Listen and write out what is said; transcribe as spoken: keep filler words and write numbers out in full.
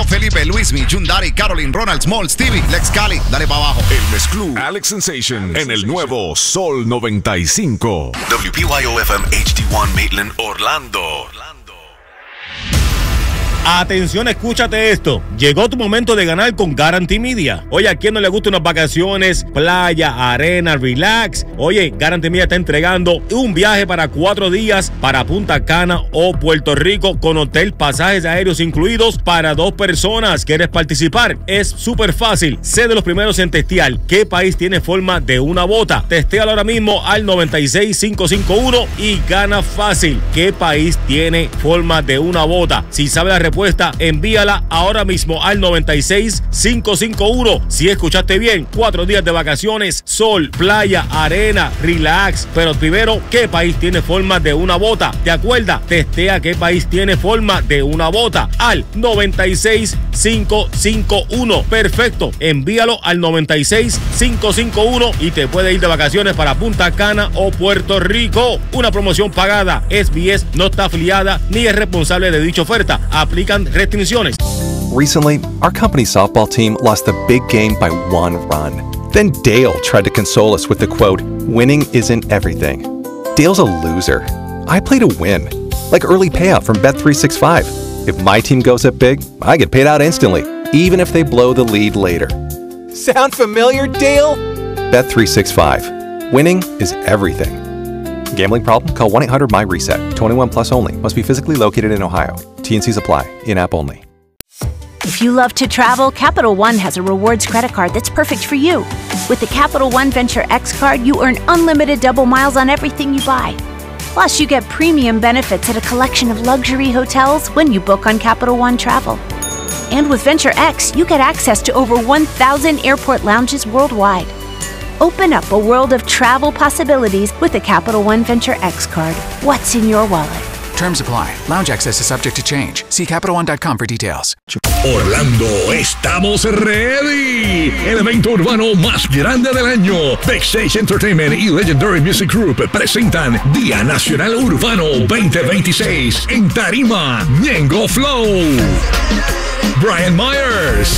Felipe, Luismi, Jundari, Caroline, Ronald, Small, Stevie, Lex Cali. Dale para abajo. El mezclú Alex Sensation en el nuevo Sol noventa y cinco. W P Y O F M H D uno Maitland, Orlando. Atención, escúchate esto. Llegó tu momento de ganar con Guarantee Media. Oye, ¿a quién no le gustan unas vacaciones? Playa, arena, relax. Oye, Guarantee Media está entregando un viaje para cuatro días para Punta Cana o Puerto Rico con hotel, pasajes aéreos incluidos para dos personas. ¿Quieres participar? Es súper fácil. Sé de los primeros en testear qué país tiene forma de una bota. Testéalo ahora mismo al noventa y seis cinco cinco uno y gana fácil. ¿Qué país tiene forma de una bota? Si sabe la respuesta, envíala ahora mismo al noventa y seis cinco cinco uno. Si escuchaste bien, cuatro días de vacaciones, sol, playa, arena, relax. Pero primero, ¿qué país tiene forma de una bota? ¿Te acuerdas? Testea qué país tiene forma de una bota al noventa y seis cinco cinco uno. Perfecto, envíalo al noventa y seis cinco cinco uno y te puede ir de vacaciones para Punta Cana o Puerto Rico. Una promoción pagada. S B S no está afiliada ni es responsable de dicha oferta. Aplican restricciones. Recently, our company's softball team lost the big game by one run. Then Dale tried to console us with the quote, "Winning isn't everything." Dale's a loser. I play to win. Like early payout from Bet three sixty-five. If my team goes up big, I get paid out instantly, even if they blow the lead later. Sound familiar, Dale? Bet three sixty-five. Winning is everything. Gambling problem? Call one eight hundred M Y reset. twenty-one plus only. Must be physically located in Ohio. T N Cs apply. In-app only. If you love to travel, Capital One has a rewards credit card that's perfect for you. With the Capital One Venture X card, you earn unlimited double miles on everything you buy. Plus, you get premium benefits at a collection of luxury hotels when you book on Capital One Travel. And with Venture X, you get access to over one thousand airport lounges worldwide. Open up a world of travel possibilities with the Capital One Venture X card. What's in your wallet? Terms apply. Lounge access is subject to change. See Capital One dot com for details. Orlando, estamos ready. El evento urbano más grande del año. Backstage Entertainment y Legendary Music Group presentan Día Nacional Urbano veinte veintiséis en Tarima, Ñengo Flow. Brian Myers,